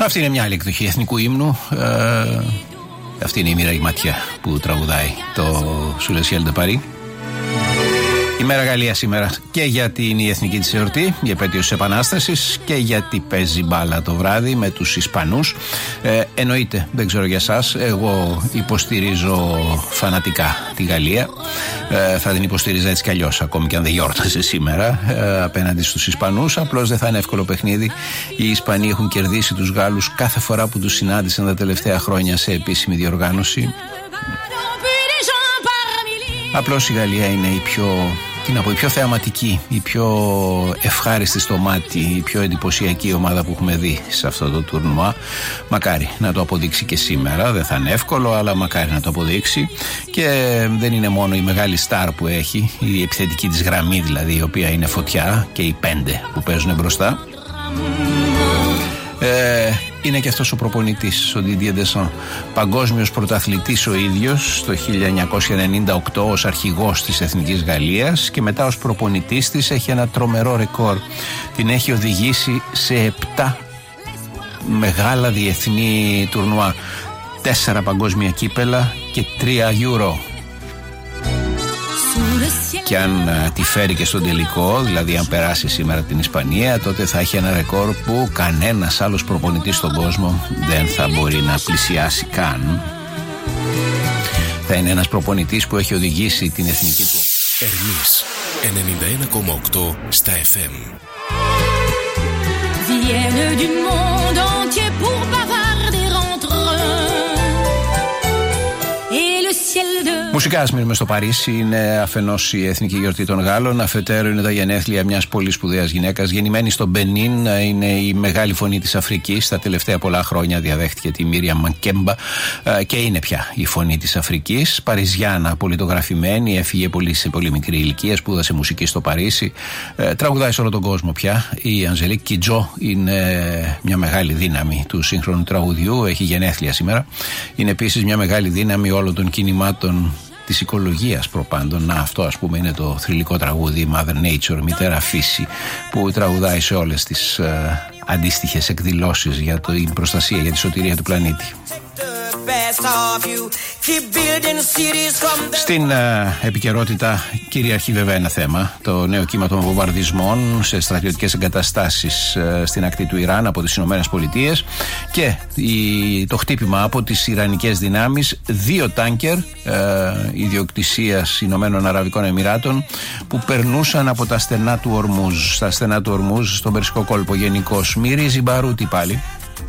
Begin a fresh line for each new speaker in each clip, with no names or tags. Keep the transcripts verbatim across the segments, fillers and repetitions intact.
Αυτή είναι μια άλλη εκδοχή εθνικού ύμνου. Ε, αυτή είναι η Μιρέη Ματιέ που τραγουδάει το Sous le ciel de Paris. Η μέρα Γαλλία σήμερα και γιατί είναι η εθνική της εορτή, η επέτειος της Επανάστασης, και γιατί παίζει μπάλα το βράδυ με τους Ισπανούς. Ε, εννοείται, δεν ξέρω για εσάς, εγώ υποστηρίζω φανατικά τη Γαλλία. Ε, θα την υποστηρίζα έτσι κι αλλιώς, ακόμη και αν δεν γιόρτασε σήμερα, ε, απέναντι στους Ισπανούς. Απλώς δεν θα είναι εύκολο παιχνίδι. Οι Ισπανοί έχουν κερδίσει τους Γάλλους κάθε φορά που τους συνάντησαν τα τελευταία χρόνια σε επίσημη διοργάνωση. Απλώς η Γαλλία είναι η πιο, τι να πω, η πιο θεαματική, η πιο ευχάριστη στο μάτι, η πιο εντυπωσιακή ομάδα που έχουμε δει σε αυτό το τουρνουά. Μακάρι να το αποδείξει και σήμερα, δεν θα είναι εύκολο, αλλά μακάρι να το αποδείξει. Και δεν είναι μόνο η μεγάλη στάρ που έχει, η επιθετική της γραμμή δηλαδή, η οποία είναι φωτιά, και οι πέντε που παίζουν μπροστά. Ε, είναι και αυτός ο προπονητής, ο Didier Deschamps, παγκόσμιος πρωταθλητής ο ίδιος το χίλια εννιακόσια ενενήντα οκτώ ως αρχηγός της Εθνικής Γαλλίας, και μετά ως προπονητής της έχει ένα τρομερό ρεκόρ. Την έχει οδηγήσει σε επτά μεγάλα διεθνή τουρνουά, τέσσερα παγκόσμια κύπελα και τρία Euro. Και αν uh, τη φέρει και στον τελικό, δηλαδή αν περάσει σήμερα την Ισπανία, τότε θα έχει ένα ρεκόρ που κανένας άλλος προπονητής στον κόσμο δεν θα μπορεί να πλησιάσει καν. Θα είναι ένας προπονητής που έχει οδηγήσει την εθνική του.
Ερμής ενενήντα ένα κόμμα οκτώ στα εφ εμ.
Viennent du monde entier pour bavarder entre eux. Et le ciel de
Μουσικά, ας μείνουμε στο Παρίσι. Είναι αφενός η εθνική γιορτή των Γάλλων, αφετέρου είναι τα γενέθλια μιας πολύ σπουδαίας γυναίκας, γεννημένη στο Μπενίν. Είναι η μεγάλη φωνή της Αφρικής. Τα τελευταία πολλά χρόνια διαδέχτηκε τη Μίριαμ Μακέμπα και είναι πια η φωνή της Αφρικής. Παριζιάνα, πολιτογραφημένη, έφυγε πολύ σε πολύ μικρή ηλικία, σπούδασε μουσική στο Παρίσι. Τραγουδάει σε όλο τον κόσμο πια. Η Αντζελίκ Κιτζό είναι μια μεγάλη δύναμη του σύγχρονου τραγουδιού. Έχει γενέθλια σήμερα. Είναι επίσης μια μεγάλη δύναμη όλων των κινημάτων της οικολογίας προπάντων. Να, αυτό ας πούμε είναι το θρυλικό τραγούδι Mother Nature, μητέρα φύση, που τραγουδάει σε όλες τις ε, αντίστοιχες εκδηλώσεις για την προστασία, για τη σωτηρία του πλανήτη. Στην ε, επικαιρότητα κυριαρχεί βέβαια ένα θέμα, το νέο κύμα των βομβαρδισμών σε στρατιωτικές εγκαταστάσεις ε, στην ακτή του Ιράν από τις Ηνωμένες Πολιτείες, και η, το χτύπημα από τις Ιρανικές δυνάμεις δύο τάνκερ ε, ιδιοκτησίας Ηνωμένων Αραβικών Εμιράτων που περνούσαν από τα στενά του Ορμούζ, στα στενά του Ορμούζ στον Περσικό κόλπο γενικώς. Μυρίζει μπαρούτι πάλι.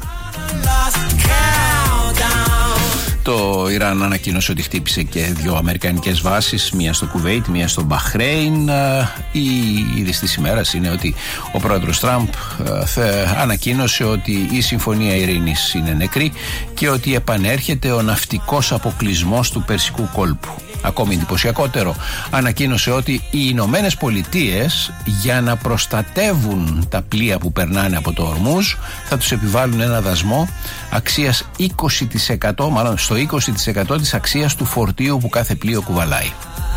Το Ιράν ανακοίνωσε ότι χτύπησε και δύο αμερικανικές βάσεις, μία στο Κουβέιτ, μία στο Μπαχρέιν. Η είδηση της ημέρας είναι ότι ο πρόεδρος Τραμπ ανακοίνωσε ότι η συμφωνία ειρήνης είναι νεκρή και ότι επανέρχεται ο ναυτικός αποκλεισμός του Περσικού κόλπου. Ακόμη εντυπωσιακότερο, ανακοίνωσε ότι οι Ηνωμένες Πολιτείες, για να προστατεύουν τα πλοία που περνάνε από το Ορμούζ, θα τους επιβάλλουν ένα δασμό αξίας είκοσι τοις εκατό, μάλλον στο είκοσι τοις εκατό της αξίας του φορτίου που κάθε πλοίο κουβαλάει.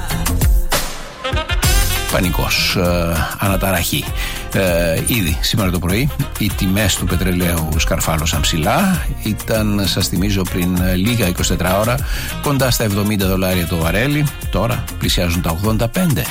Πανικός, ε, αναταραχή. Ε, ήδη σήμερα το πρωί οι τιμές του πετρελαίου σκαρφάλωσαν ψηλά. Ήταν, σας θυμίζω, πριν λίγα είκοσι τέσσερις ώρα κοντά στα εβδομήντα δολάρια το βαρέλι. Τώρα πλησιάζουν τα ογδόντα πέντε.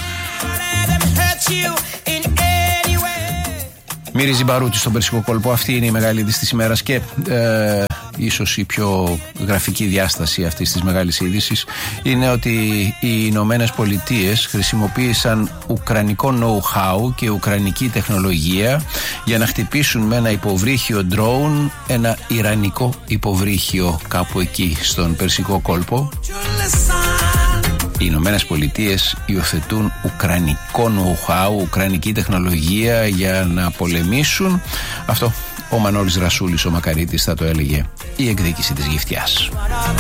Μυρίζει μπαρούτι στον Περσικό κόλπο. Αυτή είναι η μεγάλη είδηση της ημέρας και ε, ίσως η πιο γραφική διάσταση αυτής της μεγάλης είδησης είναι ότι οι Ηνωμένες Πολιτείες χρησιμοποίησαν ουκρανικό know-how και ουκρανική τεχνολογία για να χτυπήσουν με ένα υποβρύχιο drone ένα ιρανικό υποβρύχιο κάπου εκεί στον Περσικό κόλπο. Οι Ηνωμένες Πολιτείες υιοθετούν ουκρανικό know-how, ουκρανική τεχνολογία για να πολεμήσουν. Αυτό ο Μανώλης Ρασούλης, ο Μακαρίτης, θα το έλεγε η εκδίκηση της γυφτιάς.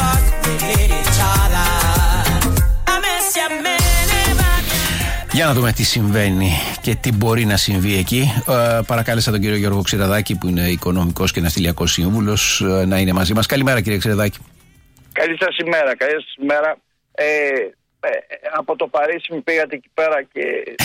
Για να δούμε τι συμβαίνει και τι μπορεί να συμβεί εκεί. Ε, παρακάλεσα τον κύριο Γιώργο Ξηραδάκη, που είναι οικονομικός και ναυτιλιακός σύμβουλος, να είναι μαζί μας. Καλημέρα, κύριε Ξηραδάκη.
Καλή σας ημέρα, καλή σας ημέρα. Ε, Ε, από το Παρίσι μου πήγατε εκεί πέρα και...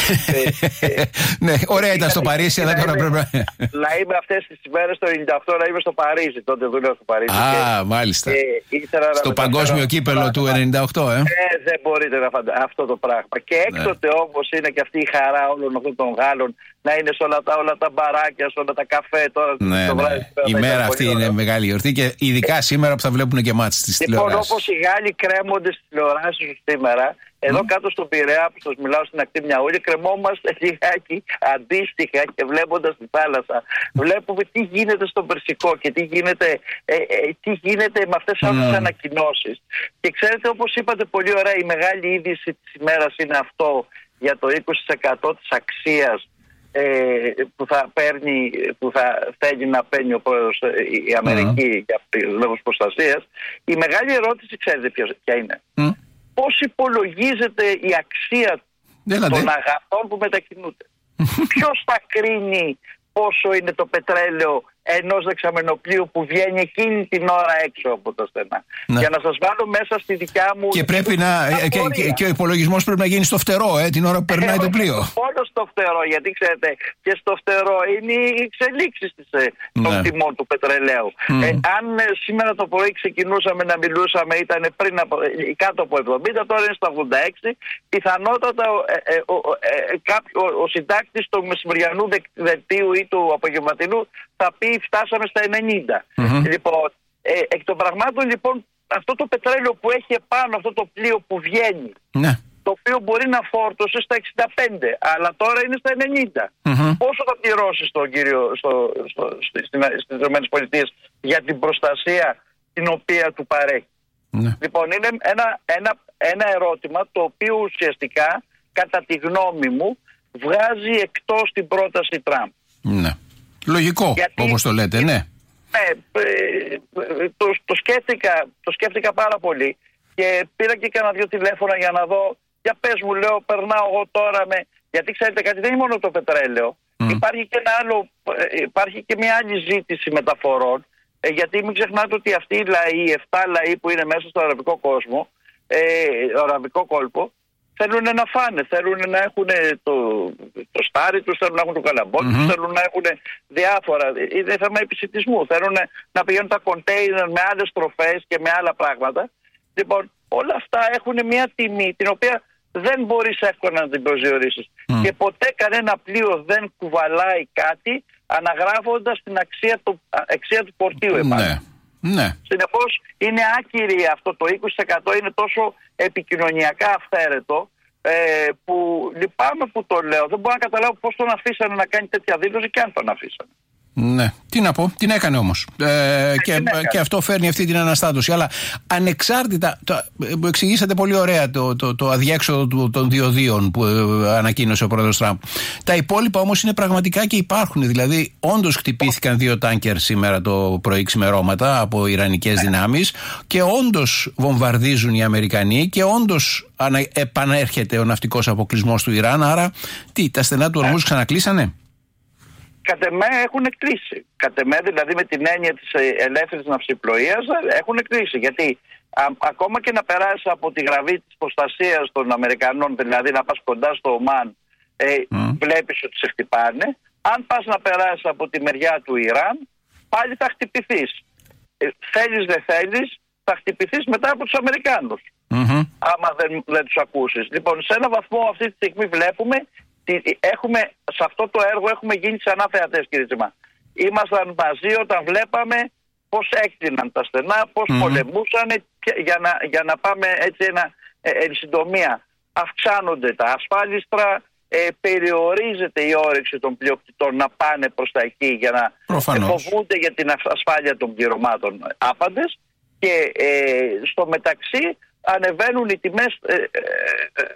ε, ε,
ναι, ωραία ήταν στο Παρίσι, αλλά τώρα πρέπει να...
Να είμαι αυτές τις ημέρες το ενενήντα οκτώ, να είμαι στο Παρίσι, τότε δούλευα στο Παρίσι.
Α,
και,
μάλιστα.
Και
στο παγκόσμιο κύπελο του ενενήντα οκτώ, ε.
ε. Δεν μπορείτε να φανταστείτε αυτό το πράγμα. Και έκτοτε ναι. όμως είναι και αυτή η χαρά όλων αυτών των Γάλλων να είναι σε όλα τα, όλα τα μπαράκια, σε όλα τα καφέ τώρα.
Ναι, το βράδυ, ναι. Η μέρα αυτή είναι μεγάλη γιορτή και ειδικά σήμερα που θα βλέπουν και μάτς στις τηλεοράσεις.
Λοιπόν, όπως οι Γάλλοι κρέμονται στις τηλεοράσεις σήμερα, εδώ mm. κάτω στον Πειραιά που σας μιλάω στην ακτή Μιαούλη, κρεμόμαστε λιγάκι αντίστοιχα και βλέποντας τη θάλασσα. Βλέπουμε τι γίνεται στον Περσικό και τι γίνεται, ε, ε, τι γίνεται με αυτές τις mm. ανακοινώσεις. Και ξέρετε, όπως είπατε πολύ ωραία, η μεγάλη είδηση της ημέρας είναι αυτό για το είκοσι τοις εκατό της αξίας ε, που θα παίρνει, που θα θέλει να παίρνει ο πρόεδρος η Αμερική mm. για λόγους προστασίας. Η μεγάλη ερώτηση, ξέρετε ποια είναι. Mm. Πώς υπολογίζεται η αξία δηλαδή των αγαθών που μετακινούνται. Ποιος θα κρίνει πόσο είναι το πετρέλαιο ενός δεξαμενοπλοίου που βγαίνει εκείνη την ώρα έξω από τα στενά. Ναι. Για να σας βάλω μέσα στη δικιά μου...
Και πρέπει να... Και, και, και ο υπολογισμός πρέπει να γίνει στο φτερό, ε, την ώρα που περνάει το πλοίο.
Μόνο στο φτερό, γιατί ξέρετε, και στο φτερό είναι οι εξελίξεις ναι. των τιμών του πετρελαίου. Mm. Ε, αν ε, σήμερα το πρωί ξεκινούσαμε να μιλούσαμε, ήταν πριν από, ε, κάτω από εβδομήντα, τώρα είναι στα ογδόντα έξι, πιθανότατα ε, ε, ο, ε, κάποιο, ο, ο συντάκτης του μεσημεριανού δελτίου ή του απογευματινού θα πει φτάσαμε στα ενενήντα. Mm-hmm. Λοιπόν, ε, εκ των πραγμάτων λοιπόν αυτό το πετρέλαιο που έχει επάνω αυτό το πλοίο που βγαίνει, ναι. το οποίο μπορεί να φόρτωσε στα εξήντα πέντε, αλλά τώρα είναι στα ενενήντα. Mm-hmm. Πόσο θα πληρώσει στον κύριο στο, στο, στο, στις ΗΠΑ για την προστασία την οποία του παρέχει. Ναι. Λοιπόν, είναι ένα, ένα, ένα ερώτημα το οποίο ουσιαστικά κατά τη γνώμη μου βγάζει εκτός την πρόταση Τραμπ.
Ναι. Λογικό, γιατί, όπως το λέτε, ναι.
Ναι, το, το, σκέφτηκα, το σκέφτηκα πάρα πολύ και πήρα και κάνα δύο τηλέφωνα για να δω. Για πες μου, λέω, περνάω εγώ τώρα με... Γιατί ξέρετε κάτι, δεν είναι μόνο το πετρέλαιο. Mm. Υπάρχει και ένα άλλο, υπάρχει και μια άλλη ζήτηση μεταφορών. Ε, γιατί μην ξεχνάτε ότι αυτοί οι λαοί, οι εφτά λαοί που είναι μέσα στο αραβικό κόσμο, ε, αραβικό κόλπο, θέλουν να φάνε, θέλουν να έχουν το, το στάρι τους, θέλουν να έχουν το καλαμπόκι τους, mm-hmm. θέλουν να έχουν διάφορα. Είναι θέμα επισιτισμού. Θέλουν να πηγαίνουν τα κοντέινερ με άλλες τροφές και με άλλα πράγματα. Λοιπόν, όλα αυτά έχουν μια τιμή την οποία δεν μπορείς εύκολα να την προσδιορίσεις. Mm. Και ποτέ κανένα πλοίο δεν κουβαλάει κάτι αναγράφοντας την αξία του, αξία του πορτίου επάνω. Ναι. Ναι. Συνεπώς είναι άκυρη αυτό το είκοσι τοις εκατό, είναι τόσο επικοινωνιακά αυθαίρετο ε, που λυπάμαι που το λέω. Δεν μπορώ να καταλάβω πώς τον αφήσανε να κάνει τέτοια δήλωση και αν τον αφήσανε.
Ναι, τι να πω, την έκανε όμως. Ε, και, και αυτό φέρνει αυτή την αναστάτωση. Αλλά ανεξάρτητα, το, μου εξηγήσατε πολύ ωραία το, το, το αδιέξοδο του, των διοδίων που ε, ανακοίνωσε ο πρόεδρος Τραμπ. Τα υπόλοιπα όμως είναι πραγματικά και υπάρχουν. Δηλαδή, όντως χτυπήθηκαν δύο τάνκερ σήμερα το πρωί ξημερώματα από ιρανικές δυνάμεις και όντως βομβαρδίζουν οι Αμερικανοί και όντως ανα, επανέρχεται ο ναυτικός αποκλεισμός του Ιράν. Άρα, τι, τα στενά του Ορμούζ ξανακλείσανε?
Κατ' εμέ έχουν κλείσει. Κατ' εμέ, δηλαδή με την έννοια της ελεύθερης ναυσιπλοείας, έχουν κλείσει. Γιατί α, ακόμα και να περάσει από τη γραβή της προστασίας των Αμερικανών, δηλαδή να πας κοντά στο Ομάν, ε, mm. βλέπεις ότι σε χτυπάνε. Αν πας να περάσεις από τη μεριά του Ιράν, πάλι θα χτυπηθείς. Ε, θέλεις δεν θέλεις, θα χτυπηθείς μετά από τους Αμερικάνους. Mm-hmm. Άμα δεν, δεν τους ακούσεις. Λοιπόν, σε έναν βαθμό αυτή τη στιγμή βλέπουμε Έχουμε, σε αυτό το έργο έχουμε γίνει ξανά θεατές, κύριε Τζιμά. Ήμασταν μαζί όταν βλέπαμε πώς έκτειναν τα στενά, πώς mm-hmm. πολεμούσαν για να, για να πάμε έτσι ένα, ε, εν συντομία. Αυξάνονται τα ασφάλιστρα, ε, περιορίζεται η όρεξη των πλειοκτητών να πάνε προς τα εκεί για να φοβούνται για την ασφάλεια των πληρωμάτων άπαντες και ε, στο μεταξύ ανεβαίνουν οι τιμές ε, ε, ε,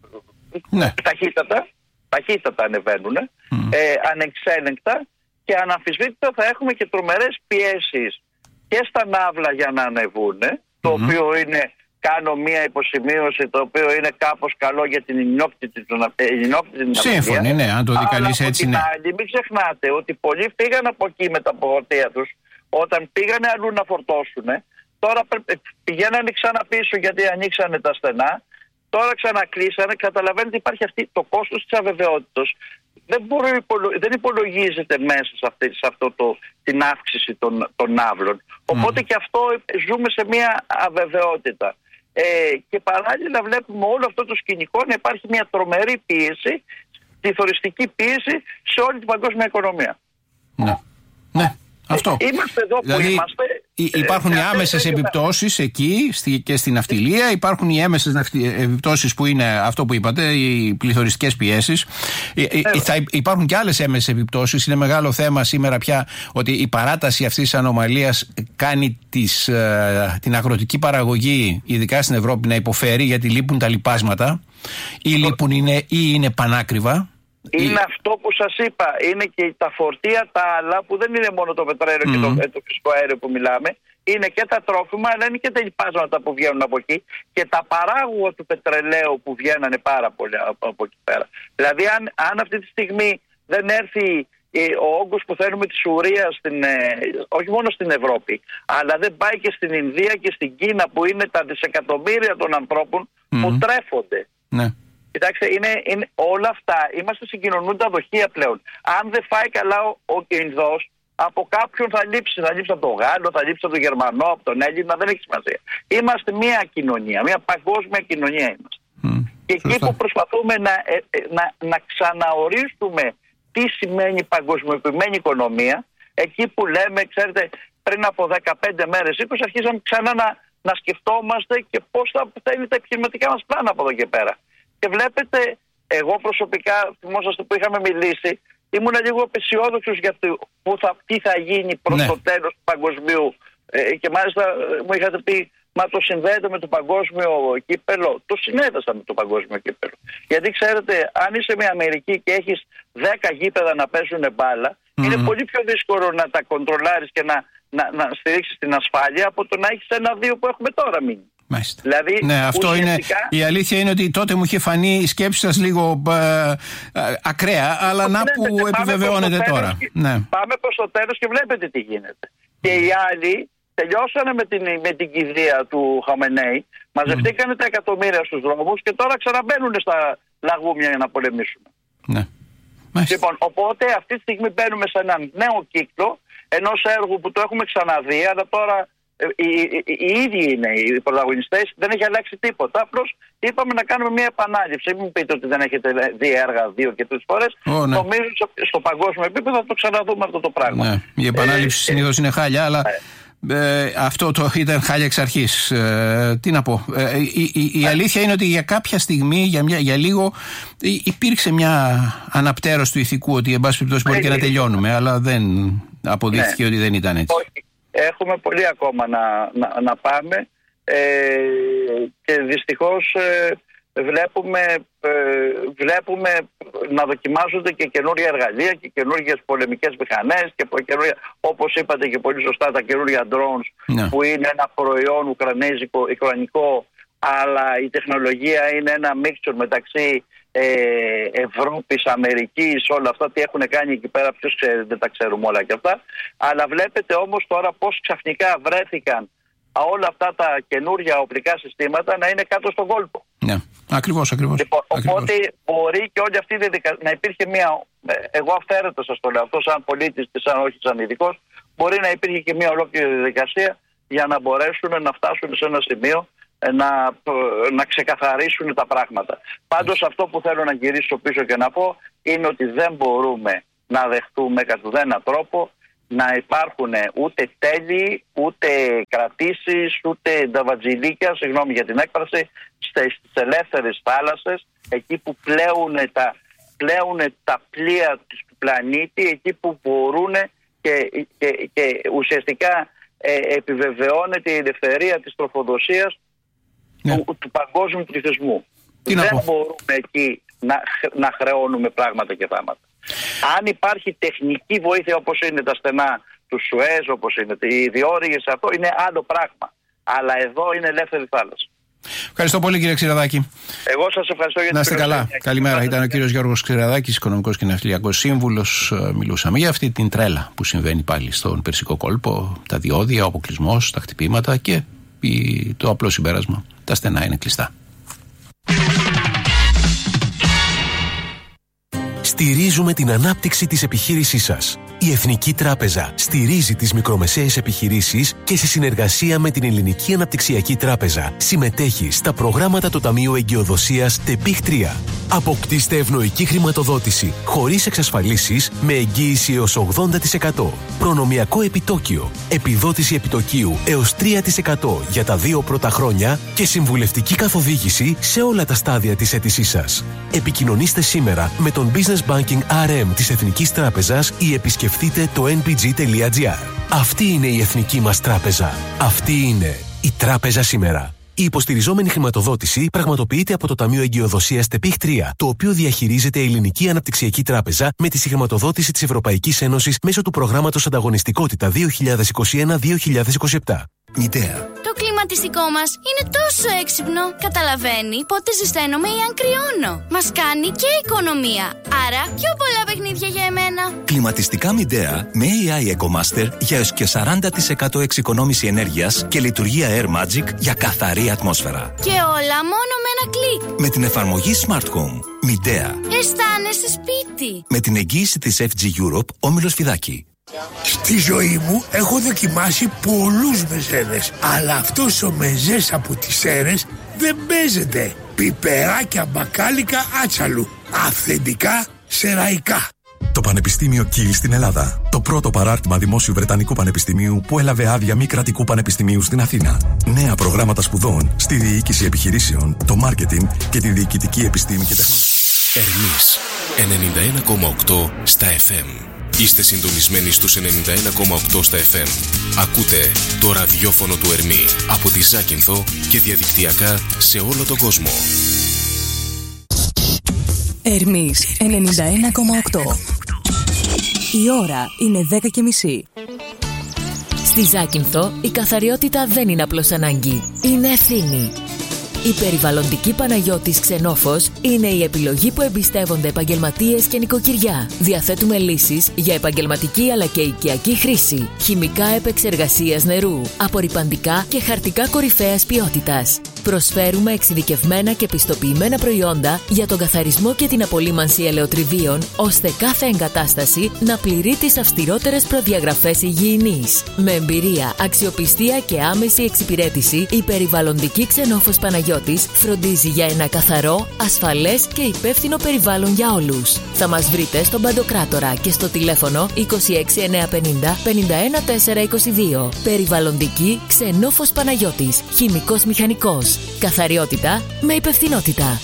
ναι. ταχύτατα. Ταχύτατα ανεβαίνουν, mm. ε, ανεξέλεγκτα και αναμφισβήτητα θα έχουμε και τρομερές πιέσεις και στα ναύλα για να ανεβούν, mm. το οποίο είναι, κάνω μία υποσημείωση, το οποίο είναι κάπως καλό για την ενινόπτητη ναυτιλία.
Σύμφωνοι, ναι, αν το δει κανείς έτσι, ναι.
Αλλά μην ξεχνάτε ότι πολλοί φύγαν από εκεί με τα φορτία τους, όταν πήγανε αλλού να φορτώσουν, τώρα πηγαίνανε ξανά πίσω γιατί ανοίξανε τα στενά Τώρα ξανακλείσανε, καταλαβαίνετε υπάρχει αυτή το κόστος της αβεβαιότητας. Δεν, μπορεί, δεν υπολογίζεται μέσα σε, αυτή, σε αυτό το, την αύξηση των, των ναύλων. Οπότε mm. και αυτό ζούμε σε μια αβεβαιότητα. Ε, και παράλληλα βλέπουμε όλο αυτό το σκηνικό να υπάρχει μια τρομερή πίεση, πληθωριστική πίεση σε όλη την παγκόσμια οικονομία.
Ναι, ναι. Αυτό.
Είμαστε εδώ που
δηλαδή,
είμαστε.
Υπάρχουν οι άμεσες επιπτώσεις εκεί και στην ναυτιλία, υπάρχουν οι έμεσες επιπτώσεις που είναι αυτό που είπατε, οι πληθωριστικές πιέσεις. Ε, θα υπάρχουν και άλλες έμεσες επιπτώσεις. Είναι μεγάλο θέμα σήμερα πια ότι η παράταση αυτής της ανομαλίας κάνει τις, την αγροτική παραγωγή, ειδικά στην Ευρώπη, να υποφέρει γιατί λείπουν τα λιπάσματα ή, λείπουν, είναι, ή είναι πανάκριβα.
Είναι αυτό που σας είπα, είναι και τα φορτία τα άλλα που δεν είναι μόνο το πετρέλαιο mm. και το, το φυσικό αέριο που μιλάμε, είναι και τα τρόφιμα αλλά είναι και τα λοιπάσματα που βγαίνουν από εκεί και τα παράγωγα του πετρελαίου που βγαίνανε πάρα πολύ από εκεί πέρα. Δηλαδή αν, αν αυτή τη στιγμή δεν έρθει ο όγκος που θέλουμε της ουρίας στην, όχι μόνο στην Ευρώπη, αλλά δεν πάει και στην Ινδία και στην Κίνα που είναι τα δισεκατομμύρια των ανθρώπων mm. που τρέφονται. Ναι. Κοιτάξτε, είναι, είναι, όλα αυτά είμαστε συγκοινωνούντα δοχεία πλέον. Αν δεν φάει καλά ο, ο Ινδός, από κάποιον θα λείψει. Θα λείψει από τον Γάλλο, θα λείψει από τον Γερμανό, από τον Έλληνα, δεν έχει σημασία. Είμαστε μια κοινωνία, μια παγκόσμια κοινωνία είμαστε. Mm, και εκεί σωστά. Που προσπαθούμε να, ε, ε, να, να ξαναορίσουμε τι σημαίνει παγκοσμιοποιημένη οικονομία, εκεί που λέμε, ξέρετε, πριν από δεκαπέντε μέρες, είκοσι αρχίσαμε ξανά να, να σκεφτόμαστε και πώς θα, θα είναι τα επιχειρηματικά μας πλάνα από εδώ και πέρα. Και βλέπετε, εγώ προσωπικά, θυμόσαστε που είχαμε μιλήσει, ήμουν λίγο απεσιόδοξος για το που θα, τι θα γίνει προς ναι. το τέλος του παγκοσμίου. Ε, και μάλιστα μου είχατε πει, μα το συνδέεται με το παγκόσμιο κύπελο. Το συνέδεσα με το παγκόσμιο κύπελο. Γιατί ξέρετε, αν είσαι μια Αμερική και έχεις δέκα γήπεδα να παίζουν μπάλα, mm-hmm. είναι πολύ πιο δύσκολο να τα κοντρολάρεις και να, να, να στηρίξεις την ασφάλεια από το να έχεις ένα-δύο που έχουμε τώρα μείνει. Δηλαδή,
ναι, αυτό ουσιαστικά... είναι. Η αλήθεια είναι ότι τότε μου είχε φανεί η σκέψη σας λίγο ε, ε, ακραία, αλλά να που επιβεβαιώνεται τώρα.
Και,
ναι.
Πάμε προς το τέλος και βλέπετε τι γίνεται. Και οι άλλοι τελειώσανε με την, με την κηδεία του Χαμενέη, μαζευτήκανε mm. τα εκατομμύρια στους δρόμους και τώρα ξαναμπαίνουν στα λαγούμια για να πολεμήσουν.
Ναι.
Λοιπόν, οπότε αυτή τη στιγμή μπαίνουμε σε έναν νέο κύκλο ενός έργου που το έχουμε ξαναδεί, αλλά τώρα. Οι, οι, οι ίδιοι είναι οι πρωταγωνιστές, δεν έχει αλλάξει τίποτα. Απλώς είπαμε να κάνουμε μια επανάληψη. Μην πείτε ότι δεν έχετε δει έργα δύο και τρεις φορές. Oh, ναι. Νομίζω στο, στο παγκόσμιο επίπεδο θα το ξαναδούμε αυτό το πράγμα.
Ναι. Η επανάληψη ε, συνήθως ε, είναι χάλια, αλλά ε, ε, αυτό το ήταν χάλια εξ αρχής. Ε, τι να πω. Ε, η η, η ε. αλήθεια είναι ότι για κάποια στιγμή, για, μια, για λίγο, υπήρξε μια αναπτέρωση του ηθικού ότι εν πάση περιπτώσει μπορεί ε, και ε, να τελειώνουμε, αλλά δεν αποδείχθηκε ναι. ότι δεν ήταν έτσι.
Όχι. Έχουμε πολύ ακόμα να, να, να πάμε ε, και δυστυχώς ε, βλέπουμε, ε, βλέπουμε να δοκιμάζονται και καινούργια εργαλεία και καινούργιες πολεμικές μηχανές και καινούργια, όπως είπατε και πολύ σωστά, τα καινούργια drones ναι. που είναι ένα προϊόν ουκρανέζικο, ουκρανικό, αλλά η τεχνολογία είναι ένα mixture μεταξύ ε, Ευρώπης, Αμερικής, όλα αυτά τι έχουν κάνει εκεί πέρα, ποιος ξέρει, δεν τα ξέρουμε όλα και αυτά. Αλλά βλέπετε όμως τώρα πώς ξαφνικά βρέθηκαν όλα αυτά τα καινούργια οπλικά συστήματα να είναι κάτω στον κόλπο.
Ναι, ακριβώς, ακριβώς.
Λοιπόν,
ακριβώς.
Οπότε μπορεί και όλη αυτή η διαδικασία να υπήρχε μια, εγώ αυθαίρετα σας το λέω αυτό σαν πολίτης και σαν όχι σαν ειδικός, μπορεί να υπήρχε και μια ολόκληρη διαδικασία για να μπορέσουν να φτάσουν σε ένα σημείο να, να ξεκαθαρίσουν τα πράγματα. Πάντως αυτό που θέλω να γυρίσω πίσω και να πω είναι ότι δεν μπορούμε να δεχτούμε κατά ουδένα τρόπο να υπάρχουν ούτε τέλη, ούτε κρατήσεις, ούτε νταβατζιλίκια, συγγνώμη για την έκφραση, στις ελεύθερες θάλασσες, εκεί που πλέουν τα, πλέουν τα πλοία του πλανήτη, εκεί που μπορούν και, και, και ουσιαστικά ε, επιβεβαιώνεται η ελευθερία της τροφοδοσίας ναι. του, του παγκόσμιου πληθυσμού. Δεν μπορούμε εκεί να, να χρεώνουμε πράγματα και θάματα. Αν υπάρχει τεχνική βοήθεια όπως είναι τα στενά του Σουέζ, όπως είναι οι διόρυγες, αυτό είναι άλλο πράγμα. Αλλά εδώ είναι ελεύθερη θάλασσα.
Ευχαριστώ πολύ κύριε Ξηραδάκη.
Εγώ σας ευχαριστώ για την
Να είστε καλά. Καλημέρα. Ήταν ο κύριος Γιώργος Ξηραδάκης, οικονομικός και ναυτιλιακός σύμβουλος. Μιλούσαμε για αυτή την τρέλα που συμβαίνει πάλι στον Περσικό κόλπο. Τα διόδια, ο αποκλεισμός, τα χτυπήματα και το απλό συμπέρασμα. Τα στενά είναι κλειστά.
Στηρίζουμε την ανάπτυξη της επιχείρησής σας. Η Εθνική Τράπεζα στηρίζει τις μικρομεσαίες επιχειρήσεις και σε συνεργασία με την Ελληνική Αναπτυξιακή Τράπεζα συμμετέχει στα προγράμματα του Ταμείου Εγκυοδοσίας ΤΕΠΙΧ τρία. Αποκτήστε ευνοϊκή χρηματοδότηση χωρίς εξασφαλίσεις με εγγύηση έως ογδόντα τοις εκατό. Προνομιακό επιτόκιο, επιδότηση επιτοκίου έως τρία τοις εκατό για τα δύο πρώτα χρόνια και συμβουλευτική καθοδήγηση σε όλα τα στάδια της αίτησής σας. Επικοινωνήστε σήμερα με τον Business Banking αρ εμ της Εθνικής Τράπεζας ή επισκεφτείτε το εν πι τζι τελεία τζι άρ. Αυτή είναι η εθνική μας τράπεζα. Αυτή είναι η τράπεζα σήμερα. Η υποστηριζόμενη χρηματοδότηση πραγματοποιείται από το Ταμείο Εγκυοδοσίας ΤΕΠΙΧ τρία, το οποίο διαχειρίζεται η Ελληνική Αναπτυξιακή Τράπεζα με τη συγχρηματοδότηση της Ευρωπαϊκής Ένωσης μέσω του προγράμματος Ανταγωνιστικότητα δύο χιλιάδες είκοσι ένα με δύο χιλιάδες είκοσι επτά.
Μητέα.
Το κλιματιστικό μας είναι τόσο έξυπνο. Καταλαβαίνει πότε ζεσταίνομαι ή αν κρυώνω. Μας κάνει και οικονομία. Άρα πιο πολλά παιχνίδια για εμένα.
Κλιματιστικά Midea με έι άι EcoMaster για έως και σαράντα τοις εκατό εξοικονόμηση ενέργειας και λειτουργία Air Magic για καθαρή ατμόσφαιρα.
Και όλα μόνο με ένα κλικ.
Με την εφαρμογή Smart Home. Midea.
Αισθάνεσαι σπίτι.
Με την εγγύηση της εφ τζι Europe, Όμιλος Φιδάκη.
Στη ζωή μου έχω δοκιμάσει πολλούς μεζέδες, αλλά αυτός ο μεζές από τις Σέρρες δεν παίζεται. Πιπεράκια μπακάλικα άτσαλου, αυθεντικά σεραϊκά.
Το Πανεπιστήμιο Κιλ στην Ελλάδα. Το πρώτο παράρτημα δημόσιου Βρετανικού Πανεπιστημίου που έλαβε άδεια μη κρατικού πανεπιστημίου στην Αθήνα. Νέα προγράμματα σπουδών στη διοίκηση επιχειρήσεων, το μάρκετινγκ και τη διοικητική επιστήμη και τεχνολογία.
Ερμής ενενήντα ένα κόμμα οκτώ στα εφ εμ. Είστε συντονισμένοι στους ενενήντα ένα κόμμα οκτώ στα εφ εμ. Ακούτε το ραδιόφωνο του Ερμή από τη Ζάκυνθο και διαδικτυακά σε όλο τον κόσμο.
Ερμής ενενήντα ένα κόμμα οκτώ. Η ώρα είναι δέκα και μισή.
Στη Ζάκυνθο η καθαριότητα δεν είναι απλώς ανάγκη, είναι ευθύνη. Η περιβαλλοντική Παναγιώτης Ξενόφος είναι η επιλογή που εμπιστεύονται επαγγελματίες και νοικοκυριά. Διαθέτουμε λύσεις για επαγγελματική αλλά και οικιακή χρήση. Χημικά επεξεργασίας νερού, απορρυπαντικά και χαρτικά κορυφαίας ποιότητας. Προσφέρουμε εξειδικευμένα και πιστοποιημένα προϊόντα για τον καθαρισμό και την απολύμανση ελαιοτριβίων, ώστε κάθε εγκατάσταση να πληρεί τις αυστηρότερες προδιαγραφές υγιεινής. Με εμπειρία, αξιοπιστία και άμεση εξυπηρέτηση, η περιβαλλοντική Ξενόφος Παναγιώτης φροντίζει για ένα καθαρό, ασφαλές και υπεύθυνο περιβάλλον για όλους. Θα μας βρείτε στον Παντοκράτορα και στο τηλέφωνο είκοσι έξι εννιακόσια πενήντα πενήντα ένα τετρακόσια είκοσι δύο. Περιβαλλοντική Ξενόφος Παναγιώτης, χημικός μηχανικός. Καθαριότητα με υπευθυνότητα.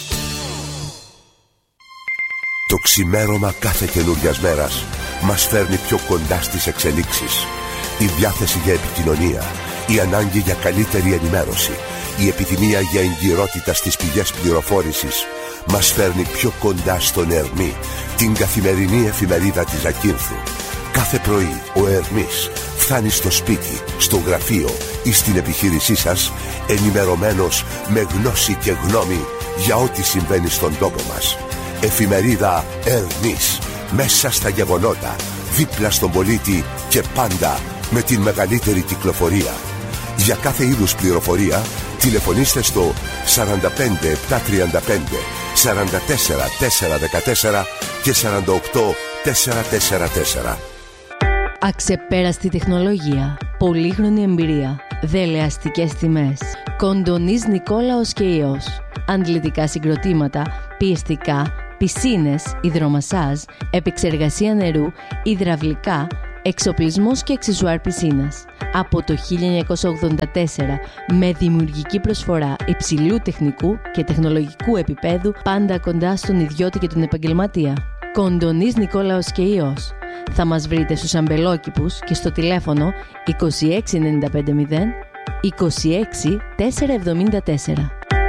Το ξημέρωμα κάθε καινούριας μέρας μας φέρνει πιο κοντά στις εξελίξεις. Η διάθεση για επικοινωνία, η ανάγκη για καλύτερη ενημέρωση, η επιθυμία για εγκυρότητα στις πηγές πληροφόρησης μας φέρνει πιο κοντά στον Ερμή, την καθημερινή εφημερίδα της Ζακύνθου. Κάθε πρωί ο Ερμής φτάνει στο σπίτι, στο γραφείο ή στην επιχείρησή σας ενημερωμένος με γνώση και γνώμη για ό,τι συμβαίνει στον τόπο μας. Εφημερίδα Ερμής, μέσα στα γεγονότα, δίπλα στον πολίτη και πάντα με την μεγαλύτερη κυκλοφορία. Για κάθε είδους πληροφορία τηλεφωνήστε στο σαράντα πέντε επτακόσια τριάντα πέντε σαράντα τέσσερα τετρακόσια δεκατέσσερα και σαράντα οκτώ τετρακόσια σαράντα τέσσερα.
Αξεπέραστη τεχνολογία, πολύχρονη εμπειρία, δελεαστικές τιμές. Κοντονής Νικόλαος και Υιός. Αντλητικά συγκροτήματα, πιεστικά, πισίνες, υδρομασάζ, επεξεργασία νερού, υδραυλικά, εξοπλισμός και αξεσουάρ πισίνας. Από το χίλια εννιακόσια ογδόντα τέσσερα με δημιουργική προσφορά υψηλού τεχνικού και τεχνολογικού επίπεδου, πάντα κοντά στον ιδιώτη και τον επαγγελματία. Κοντονής Νικόλαος και Υιός. Θα μας βρείτε στους αμπελόκηπους και στο τηλέφωνο είκοσι έξι ενενήντα πέντε μηδέν είκοσι έξι τετρακόσια εβδομήντα τέσσερα.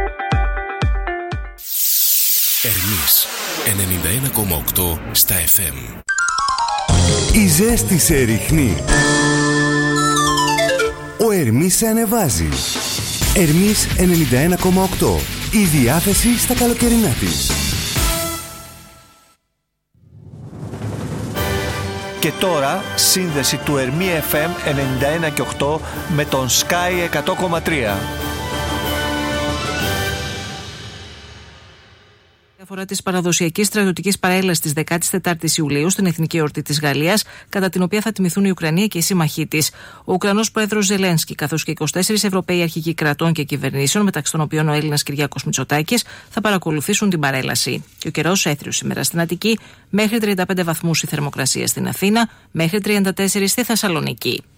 Ερμής ενενήντα ένα κόμμα οκτώ στα εφ εμ.
Η ζέστη σε ρίχνει. Ο Ερμής σε ανεβάζει. Ερμής ενενήντα ένα κόμμα οκτώ. Η διάθεση στα καλοκαιρινά της.
Και τώρα σύνδεση του Ερμή εφ εμ ενενήντα ένα και οκτώ με τον Sky εκατό κόμμα τρία.
αφορά τη παραδοσιακή στρατιωτική παρέλαση τη δεκάτη τέταρτη Ιουλίου στην Εθνική Εορτή τη Γαλλίας, κατά την οποία θα τιμηθούν η Ουκρανία και οι σύμμαχοί της. Ο Ουκρανός πρόεδρος Ζελένσκι, καθώς και είκοσι τέσσερις Ευρωπαίοι αρχηγοί κρατών και κυβερνήσεων, μεταξύ των οποίων ο Έλληνας Κυριάκος Μητσοτάκης, θα παρακολουθήσουν την παρέλαση. Και ο καιρός έθριος σήμερα στην Αττική, μέχρι τριάντα πέντε βαθμούς η θερμοκρασία στην Αθήνα, μέχρι τριάντα τέσσερα στη Θεσσαλονίκη.